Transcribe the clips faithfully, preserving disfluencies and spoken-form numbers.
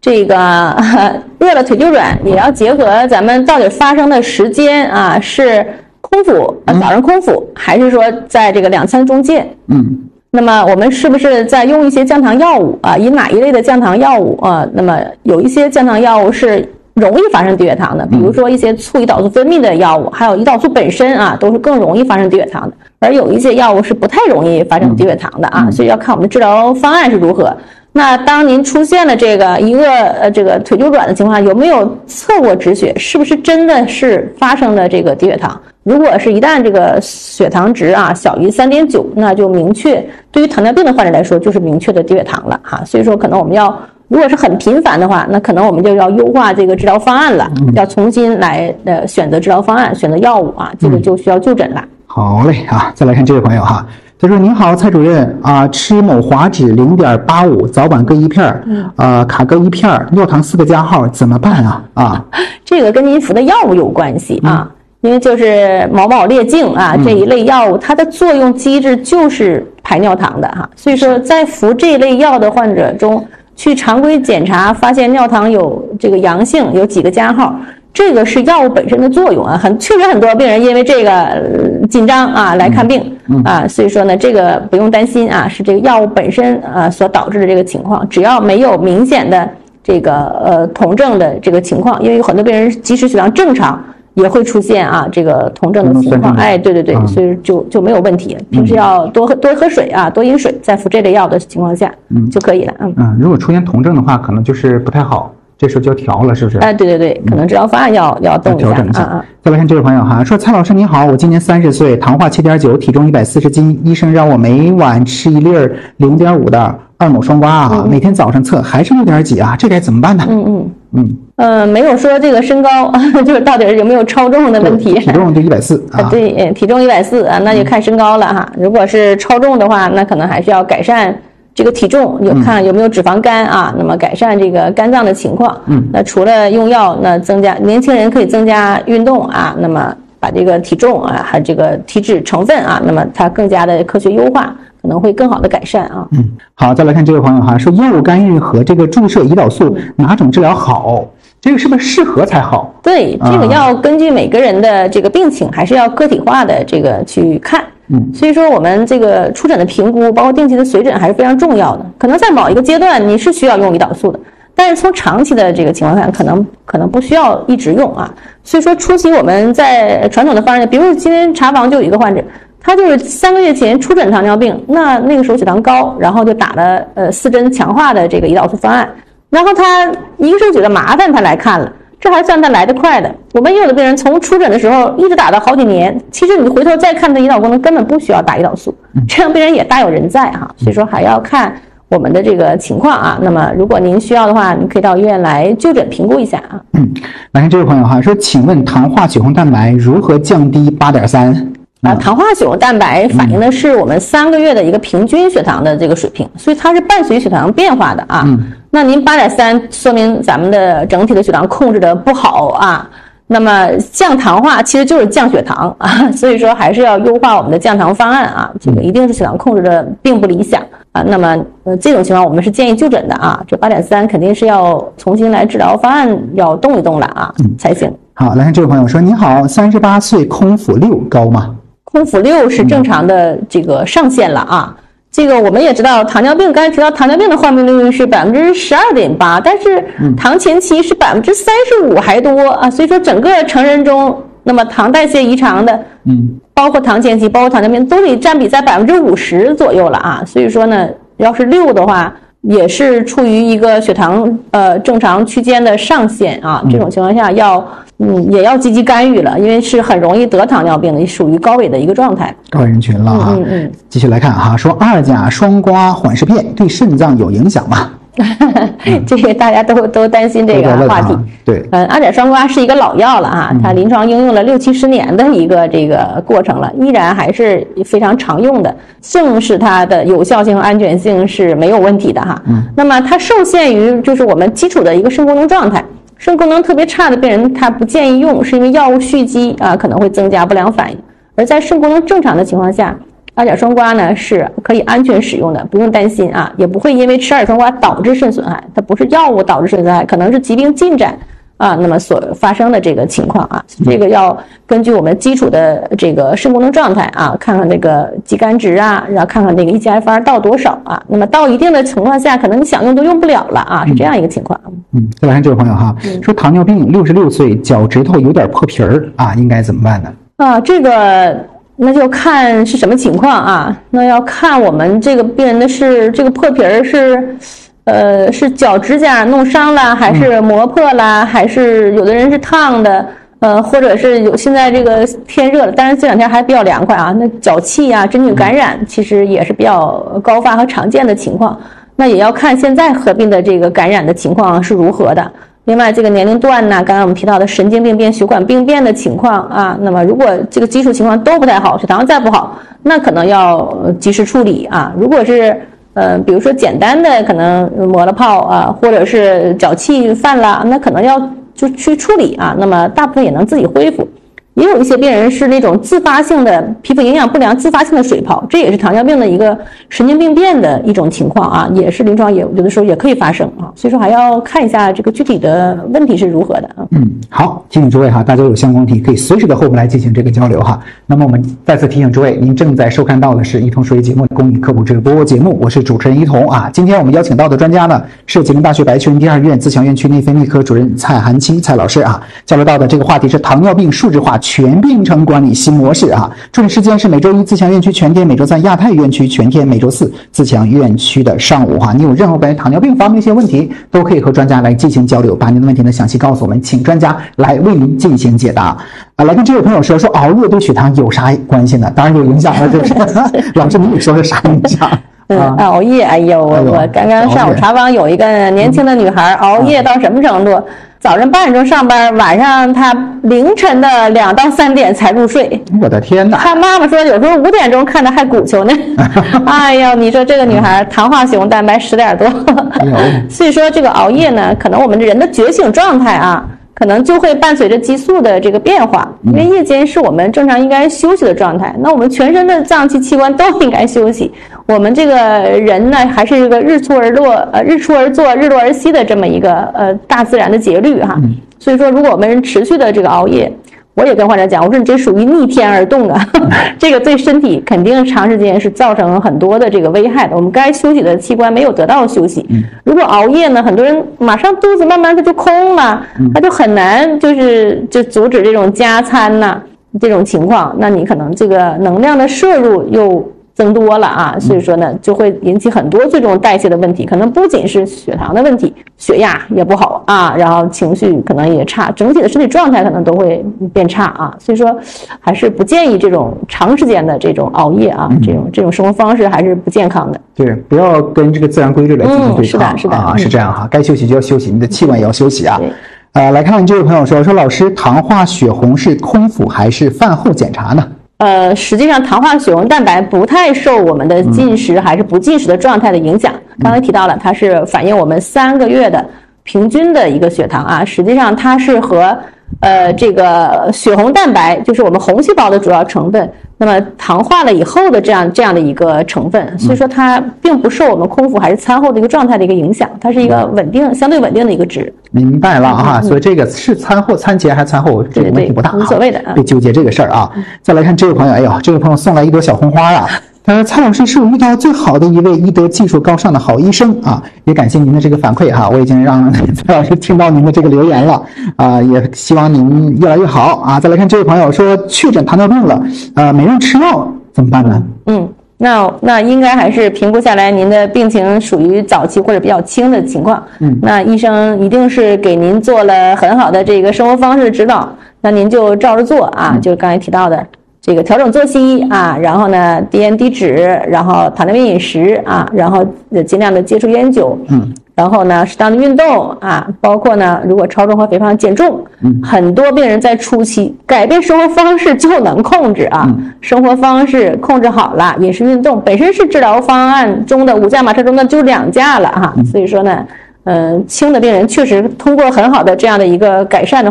这个饿了腿就软，也要结合咱们到底发生的时间啊，是空腹早上空腹，还是说在这个两餐中间？ 嗯。 那么我们是不是在用一些降糖药物啊？以哪一类的降糖药物啊？那么有一些降糖药物是容易发生低血糖的，比如说一些促胰岛素分泌的药物，还有胰岛素本身啊，都是更容易发生低血糖的。而有一些药物是不太容易发生低血糖的啊，所以要看我们治疗方案是如何。那当您出现了这个一饿呃这个腿就软的情况下，有没有测过止血？是不是真的是发生了这个低血糖？如果是一旦这个血糖值啊小于 三点九， 那就明确对于糖尿病的患者来说就是明确的低血糖了哈。所以说可能我们要如果是很频繁的话，那可能我们就要优化这个治疗方案了，嗯、要重新来呃选择治疗方案，选择药物啊，这个就需要就诊了。 嗯、好嘞啊，再来看这位朋友哈。他说：“您好，蔡主任啊，吃某华脂 零点八五， 早晚各一片儿，啊，卡各一片儿，尿糖四个加号，怎么办啊？啊， 这个跟您服的药物有关系啊，嗯、因为就是某某列净啊、嗯、这一类药物，它的作用机制就是排尿糖的哈，所以说在服这一类药的患者中，去常规检查发现尿糖有这个阳性，有几个加号。”这个是药物本身的作用啊，很确实很多病人因为这个、呃、紧张啊来看病、嗯嗯、啊，所以说呢，这个不用担心啊，是这个药物本身啊所导致的这个情况，只要没有明显的这个呃酮症的这个情况，因为有很多病人即使血糖正常也会出现啊这个酮症的情况，哎，对对对，嗯、所以就就没有问题，平时要多喝多喝水啊，多饮水，在服这类药的情况下，嗯，就可以了，嗯嗯，如果出现酮症的话，可能就是不太好。这时候就要调了，是不是？ 哎，对对对，可能治疗方案要、嗯、要动一下， 调整一下。 啊啊、 再来看这位朋友哈，说蔡老师你好，我今年三十岁，糖化七点九，体重一百四十斤，医生让我每晚吃一粒儿零点五的二某双胍啊，嗯、每天早上测还是六点几啊，这该怎么办呢？ 嗯嗯嗯，呃，没有说这个身高，就是到底有没有超重的问题。 体重就一百四啊， 对，体重一百四啊，那就看身高了哈。嗯、如果是超重的话，那可能还是要改善。这个体重有看有没有脂肪肝啊？嗯、那么改善这个肝脏的情况。嗯，那除了用药，那增加年轻人可以增加运动啊，那么把这个体重啊，还有这个体脂成分啊，那么它更加的科学优化，可能会更好的改善啊。 嗯，好，再来看这位朋友哈，说药物干预和这个注射胰岛素哪种治疗好？这个是不是适合才好？ 对，这个要根据每个人的这个病情，还是要个体化的这个去看。嗯，所以说我们这个初诊的评估，包括定期的随诊还是非常重要的。可能在某一个阶段你是需要用胰岛素的，但是从长期的这个情况下，可能可能不需要一直用啊。所以说初期我们在传统的方案，比如今天查房就有一个患者，他就是三个月前初诊糖尿病，那那个时候血糖高，然后就打了呃四针强化的这个胰岛素方案，然后他一个是觉得麻烦，他来看了。这还算他来得快的。我们也有的病人从初诊的时候一直打到好几年，其实你回头再看他胰岛功能根本不需要打胰岛素，这样病人也大有人在哈。所以说还要看我们的这个情况啊。那么如果您需要的话，你可以到医院来就诊评估一下啊。 嗯，来看这位朋友哈，说请问糖化血红蛋白如何降低 八点三？ 啊，糖化血红蛋白反映的是我们三个月的一个平均血糖的这个水平，所以它是伴随血糖变化的啊。嗯，那您 八点三 说明咱们的整体的血糖控制的不好啊。那么降糖化其实就是降血糖啊，所以说还是要优化我们的降糖方案啊。这个一定是血糖控制的并不理想啊。那么呃这种情况我们是建议就诊的啊。这 八点三 肯定是要重新来治疗方案要动一动了啊、嗯、才行。 好，来看这位朋友说，你好，三十八岁空腹六高吗？ 空腹六是正常的这个上限了啊。嗯，这个我们也知道，糖尿病刚才提到糖尿病的患病率是百分之十二点八，但是糖前期是百分之三十五还多啊，所以说整个成人中，那么糖代谢异常的，嗯，包括糖前期，包括糖尿病，都得占比在百分之五十左右了啊。所以说呢，要是六的话，也是处于一个血糖呃正常区间的上限啊。这种情况下要嗯也要积极干预了，因为是很容易得糖尿病的，属于高危的一个状态。 高危人群了啊。嗯嗯。继续来看哈，说二甲双胍缓释片对肾脏有影响吗？ 这个大家都都担心这个话题。 对， 嗯，阿甲双胍是一个老药了啊，它临床应用了六七十年的一个这个过程了，依然还是非常常用的，正是它的有效性和安全性是没有问题的哈。嗯，那么它受限于就是我们基础的一个肾功能状态，肾功能特别差的病人他不建议用，是因为药物蓄积啊可能会增加不良反应，而在肾功能正常的情况下， 二甲双胍呢是可以安全使用的，不用担心啊，也不会因为吃二甲双胍导致肾损害，它不是药物导致肾损害，可能是疾病进展啊，那么所发生的这个情况啊，这个要根据我们基础的这个肾功能状态啊，看看这个肌酐值啊，然后看看这个 E G F R 到多少啊，那么到一定的情况下，可能你想用都用不了了啊，是这样一个情况。 嗯，再来看这位朋友哈，嗯、说糖尿病六十六岁，脚趾头有点破皮儿啊，应该怎么办呢？ 啊，这个那就看是什么情况啊，那要看我们这个病人的是这个破皮儿是。呃，是脚指甲弄伤了，还是磨破了，嗯、还是有的人是烫的，呃，或者是有现在这个天热了，当然这两天还比较凉快啊。那脚气啊、真菌感染其实也是比较高发和常见的情况。那也要看现在合并的这个感染的情况是如何的。另外，这个年龄段呢，刚才我们提到的神经病变、血管病变的情况啊，那么如果这个基础情况都不太好，血糖再不好，那可能要及时处理啊。如果是呃，比如说简单的可能磨了泡啊，或者是脚气犯了，那可能要就去处理啊。那么大部分也能自己恢复。也有一些病人是那种自发性的皮肤营养不良、自发性的水泡，这也是糖尿病的一个神经病变的一种情况啊，也是临床也有的时候也可以发生啊。所以说还要看一下这个具体的问题是如何的啊。 嗯，好，提醒诸位哈，大家有相关问题可以随时的和我们来进行这个交流哈。那么我们再次提醒诸位，您正在收看到的是一同数学节目的公益科普直播节目，我是主持人一同啊。今天我们邀请到的专家呢是吉林大学白求恩第二医院自强院区内分泌科主任蔡寒清蔡老师啊。交流到的这个话题是糖尿病数字化全病程管理新模式啊。出诊时间是每周一自强院区全天，每周三亚太院区全天，每周四自强院区的上午哈。你有任何关于糖尿病方面一些问题，都可以和专家来进行交流，把您的问题呢详细告诉我们，请专家来为您进行解答。啊，来看这位朋友说说熬夜对血糖有啥关系呢？当然有影响了，就是老师，你说是啥影响？ 嗯，熬夜，哎呦，我我刚刚上午查房有一个年轻的女孩，熬夜到什么程度？早上八点钟上班，晚上她凌晨的两到三点才入睡。 我的天哪！ 她妈妈说有时候五点钟看着还鼓球呢。哎呦，你说这个女孩糖化血红蛋白十点多，所以说这个熬夜呢，可能我们人的觉醒状态啊。可能就会伴随着激素的这个变化，因为夜间是我们正常应该休息的状态，那我们全身的脏器器官都应该休息。我们这个人呢，还是一个日出而落，呃，日出而作，日落而息的这么一个呃大自然的节律哈。所以说，如果我们持续的这个熬夜，我也跟患者讲，我说你这属于逆天而动啊，这个对身体肯定长时间是造成很多的这个危害的。我们该休息的器官没有得到休息，如果熬夜呢，很多人马上肚子慢慢它就空了，它就很难就是就阻止这种加餐呐、啊、这种情况，那你可能这个能量的摄入又增多了啊，所以说呢，就会引起很多最终代谢的问题，可能不仅是血糖的问题，血压也不好啊，然后情绪可能也差，整体的身体状态可能都会变差啊，所以说还是不建议这种长时间的这种熬夜啊，这种这种生活方式还是不健康的。 对，不要跟这个自然规律来进行对抗、嗯、 是的，是的啊， 嗯、 是这样哈，该休息就要休息，你的器官也要休息啊。呃，来看看这位朋友说说老师，糖化血红是空腹还是饭后检查呢？ 呃，实际上糖化血红蛋白不太受我们的进食还是不进食的状态的影响。刚才提到了，它是反映我们三个月的平均的一个血糖啊。实际上它是和呃这个血红蛋白，就是我们红细胞的主要成分，那么糖化了以后的这样这样的一个成分，所以说它并不受我们空腹还是餐后的一个状态的一个影响，它是一个稳定、相对稳定的一个值。 明白了哈、嗯，所以这个是餐后、餐前还是餐后，这个问题不大， 无所谓的， 别纠结这个事儿啊。再来看这位朋友，哎呦，这位朋友送来一朵小红花啊。他说：“蔡老师是我遇到最好的一位医德技术高尚的好医生啊，也感谢您的这个反馈哈，我已经让蔡老师听到您的这个留言了啊，也希望您越来越好啊。”再来看这位朋友说确诊糖尿病了，呃，没人吃药怎么办呢？ 嗯，那那应该还是评估下来您的病情属于早期或者比较轻的情况，嗯，那医生一定是给您做了很好的这个生活方式指导，那您就照着做啊，就是刚才提到的。这个调整作息啊，然后呢低盐低脂，然后糖尿病饮食啊，然后尽量的戒除烟酒，嗯，然后呢适当的运动啊，包括呢如果超重和肥胖减重，嗯，很多病人在初期改变生活方式就能控制啊，嗯、生活方式控制好了，饮食运动本身是治疗方案中的五驾马车中的就两驾了哈、啊，所以说呢。嗯，轻的病人确实通过很好的这样的一个改善的话，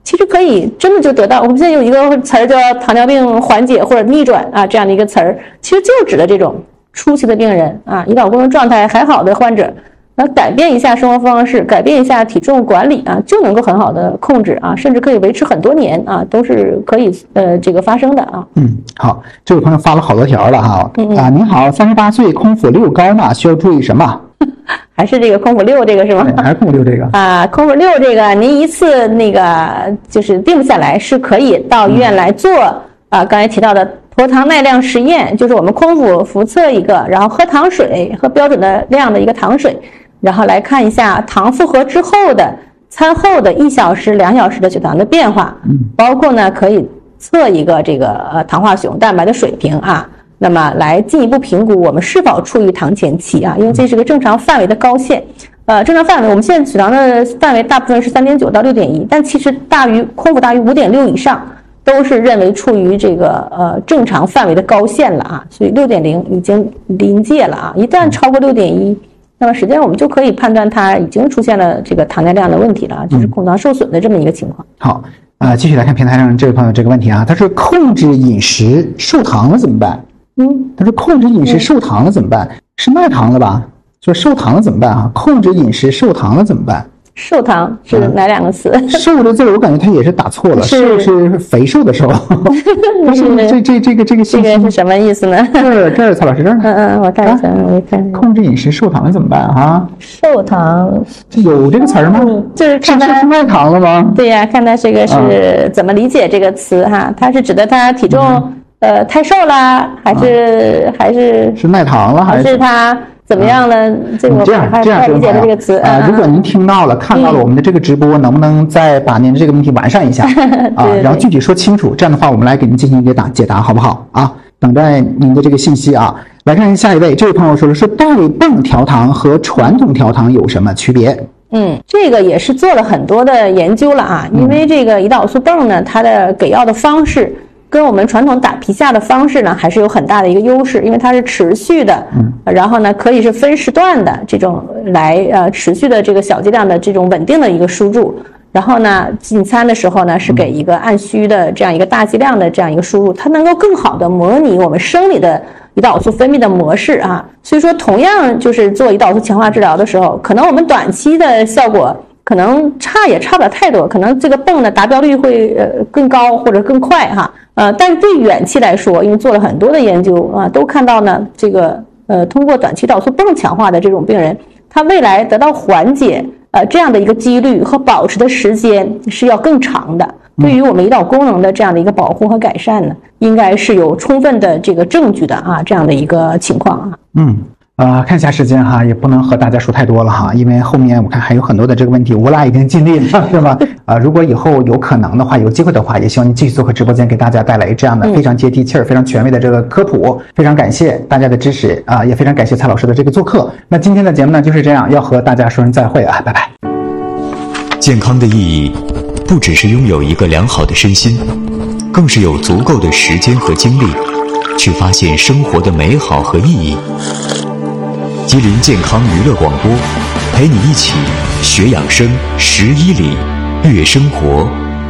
其实可以真的就得到，我们现在有一个词儿叫糖尿病缓解或者逆转啊，这样的一个词儿，其实就指的这种初期的病人啊，胰岛功能状态还好的患者，那改变一下生活方式，改变一下体重管理啊，就能够很好的控制啊，甚至可以维持很多年啊，都是可以呃这个发生的啊。 嗯，好，这位朋友发了好多条了哈。嗯啊，您好，三十八岁，空腹六高呢，需要注意什么？ 还是这个空腹六这个是吗？ 还是空腹六这个啊，空腹六这个，您一次那个就是定不下来，是可以到医院来做、嗯、啊，刚才提到的脱糖耐量实验，就是我们空腹腹测一个，然后喝糖水，喝标准的量的一个糖水，然后来看一下糖负荷之后的餐后的一小时、两小时的血糖的变化，嗯，包括呢可以测一个这个呃糖化血红蛋白的水平啊。那么来进一步评估我们是否处于糖前期啊，因为这是个正常范围的高线，呃，正常范围我们现在血糖的范围大部分是 三点九 到 六点一， 但其实大于空腹大于 五点六 以上都是认为处于这个呃正常范围的高线了啊，所以 六点零 已经临界了啊，一旦超过 六点一， 那么实际上我们就可以判断它已经出现了这个糖耐量的问题了，就是控糖受损的这么一个情况。 好，呃，继续来看平台上这位朋友这个问题啊，他说控制饮食受糖了怎么办？嗯，他说控制饮食受糖了怎么办？嗯、是耐糖了吧？说受糖了怎么办啊？控制饮食受糖了怎么办？ 受糖是哪两个词？ 嗯、瘦的字我感觉他也是打错了，瘦是肥瘦的瘦。但是这这这个这个信息这个是什么意思呢？ 这儿这儿曹老师这儿呢？ 嗯嗯，我看一下，啊、我看。 控制饮食受糖了怎么办啊？ 受糖有这个词儿吗？ 嗯、就是看他是耐糖了吗？ 对呀、啊，看他这个是怎么理解这个词哈？它是指的他体重。嗯呃，太瘦了，还是、啊、还是是耐糖了， 还是他怎么样了？啊、这个我这样还不太理解的这个词啊。如果您听到了、看到了我们的这个直播，嗯、能不能再把您的这个问题完善一下啊？然后具体说清楚，这样的话我们来给您进行解答解答，好不好啊？等待您的这个信息啊。来看下一位，这位朋友说了，说带泵调糖和传统调糖有什么区别？ 嗯，这个也是做了很多的研究了啊，因为这个胰岛素泵呢，它的给药的方式。跟我们传统打皮下的方式呢，还是有很大的一个优势，因为它是持续的，嗯，然后呢，可以是分时段的这种来呃持续的这个小剂量的这种稳定的一个输入，然后呢，进餐的时候呢是给一个按需的这样一个大剂量的这样一个输入，它能够更好的模拟我们生理的胰岛素分泌的模式啊，所以说同样就是做胰岛素强化治疗的时候，可能我们短期的效果。可能差也差不了太多，可能这个泵的达标率会呃更高或者更快哈，呃，但是对远期来说，因为做了很多的研究啊，都看到呢，这个呃通过短期胰岛素泵强化的这种病人，他未来得到缓解呃这样的一个几率和保持的时间是要更长的。对于我们胰岛功能的这样的一个保护和改善呢，应该是有充分的这个证据的啊，这样的一个情况啊。 嗯。呃，看一下时间哈，也不能和大家说太多了哈，因为后面我看还有很多的这个问题，我俩已经尽力了，是吧？啊、呃，如果以后有可能的话，有机会的话，也希望您继续做客直播间，给大家带来这样的非常接地气儿、非常权威的这个科普。非常感谢大家的支持啊、呃，也非常感谢蔡老师的这个做客。那今天的节目呢就是这样，要和大家说声再会啊，拜拜。 健康的意义，不只是拥有一个良好的身心，更是有足够的时间和精力，去发现生活的美好和意义。吉林健康娱乐广播，陪你一起学养生、识医理、悦生活。